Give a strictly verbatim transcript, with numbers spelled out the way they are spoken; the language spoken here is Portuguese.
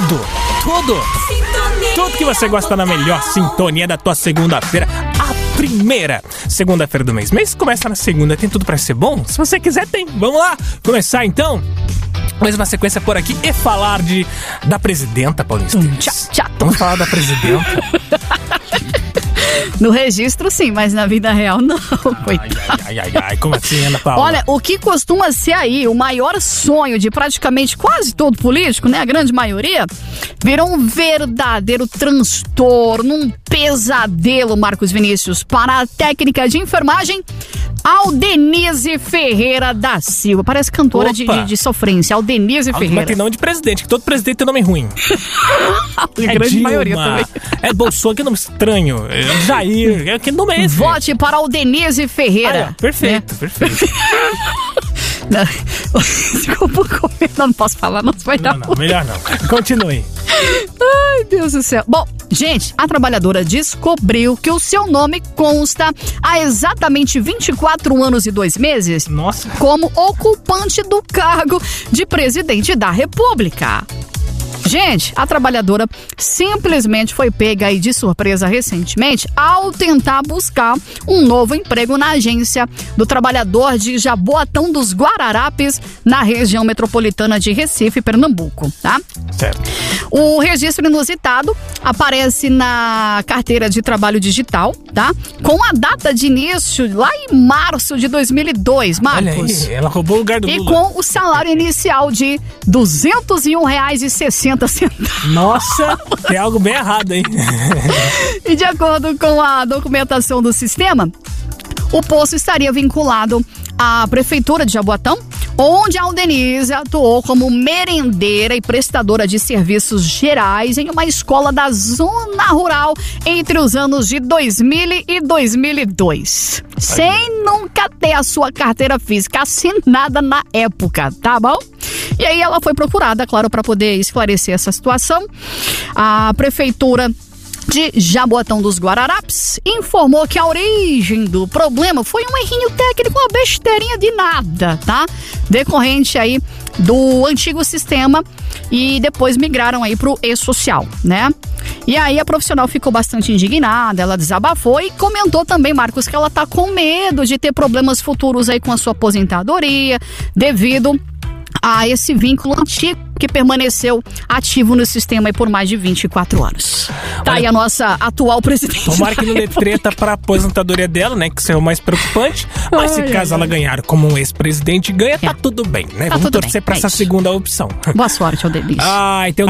tudo, tudo, tudo que você gosta na melhor sintonia da tua segunda-feira, a primeira segunda-feira do mês. Mês começa na segunda, tem tudo pra ser bom? Se você quiser, tem. Vamos lá, começar então? Mais uma sequência por aqui e falar de da presidenta, Paulinho Esteves. Vamos falar da presidenta. No registro, sim, mas na vida real, não. Coitado. Ai, ai, ai, ai, como assim, Ana Paula? Olha, o que costuma ser aí o maior sonho de praticamente quase todo político, né? A grande maioria, virou um verdadeiro transtorno, um pesadelo, Marcos Vinícius, para a técnica de enfermagem Aldenise Ferreira da Silva. Parece cantora de, de, de sofrência, Aldenise Ferreira. Mas tem nome de presidente, que todo presidente tem nome ruim. A é grande Dilma, maioria também. É Bolsonaro, que nome estranho. É Jair, que nome é esse? Vote para Aldenise Ferreira. Ah, é, perfeito, né? perfeito. Não, desculpa, não posso falar, não vai dar. Não, não, melhor não. Continue. Ai, Deus do céu. Bom, gente, a trabalhadora descobriu que o seu nome consta há exatamente vinte e quatro anos e dois meses. Nossa. Como ocupante do cargo de presidente da República. Gente, a trabalhadora simplesmente foi pega aí de surpresa recentemente ao tentar buscar um novo emprego na agência do trabalhador de Jaboatão dos Guararapes, na região metropolitana de Recife, Pernambuco, tá? Certo. O registro inusitado aparece na carteira de trabalho digital, tá? Com a data de início lá em março de dois mil e dois, Marcos. Olha aí, ela roubou o lugar do e Lula. E com o salário inicial de duzentos e um reais e sessenta centavos. Nossa, tem algo bem errado, hein? E de acordo com a documentação do sistema, o posto estaria vinculado à Prefeitura de Jaboatão, onde a Aldenise atuou como merendeira e prestadora de serviços gerais em uma escola da zona rural entre os anos de dois mil e dois mil e dois. Sem nunca ter a sua carteira física assinada na época, tá bom? E aí ela foi procurada, claro, para poder esclarecer essa situação. A Prefeitura de Jaboatão dos Guararapes informou que a origem do problema foi um errinho técnico, uma besteirinha de nada, tá? Decorrente aí do antigo sistema e depois migraram aí pro e-social, né? E aí a profissional ficou bastante indignada, ela desabafou e comentou também, Marcos, que ela tá com medo de ter problemas futuros aí com a sua aposentadoria devido a esse vínculo antigo que permaneceu ativo no sistema aí por mais de vinte e quatro anos. Tá. Olha, aí a nossa atual presidente. Tomara que não dê treta pra aposentadoria dela, né? Que isso é o mais preocupante. Mas ai, se caso ai, ela ai. ganhar como um ex-presidente ganha, é. tá tudo bem, né? Tá Vamos torcer bem. pra é essa isso. segunda opção. Boa sorte, Aldenise. Ai, tem um